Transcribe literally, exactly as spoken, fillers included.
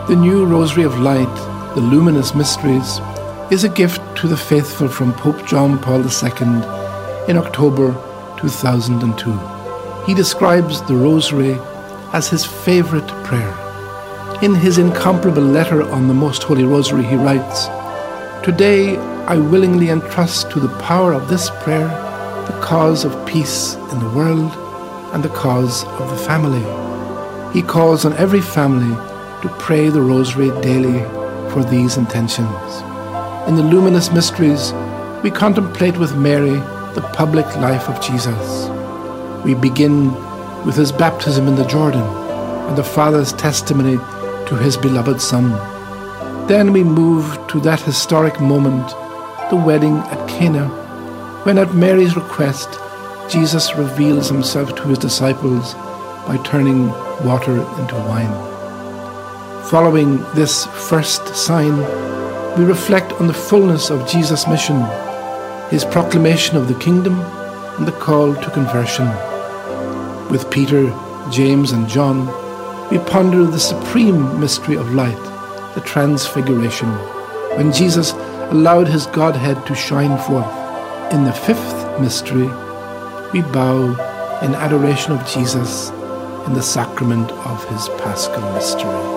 The new Rosary of Light, the Luminous Mysteries, is a gift to the faithful from Pope John Paul the Second in October two thousand two. He describes the Rosary as his favourite prayer. In his incomparable letter on the Most Holy Rosary, he writes, "Today I willingly entrust to the power of this prayer the cause of peace in the world and the cause of the family." He calls on every family to pray the Rosary daily for these intentions. In the Luminous Mysteries, we contemplate with Mary the public life of Jesus. We begin with his baptism in the Jordan and the Father's testimony to his beloved Son. Then we move to that historic moment, the wedding at Cana, when at Mary's request, Jesus reveals himself to his disciples by turning water into wine. Following this first sign, we reflect on the fullness of Jesus' mission, his proclamation of the kingdom and the call to conversion. With Peter, James and John, we ponder the supreme mystery of light, the Transfiguration, when Jesus allowed his Godhead to shine forth. In the fifth mystery, we bow in adoration of Jesus in the sacrament of his Paschal mystery.